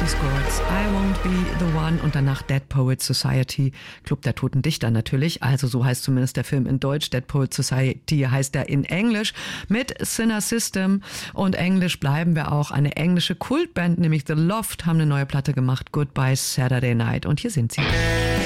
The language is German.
die Scords, I Won't Be the One und danach Dead Poets Society, Club der Toten Dichter natürlich, also so heißt zumindest der Film in Deutsch, Dead Poets Society heißt er in Englisch, mit Sinner System und Englisch bleiben wir auch, eine englische Kultband, nämlich The Loft, haben eine neue Platte gemacht, Goodbye Saturday Night und hier sind sie.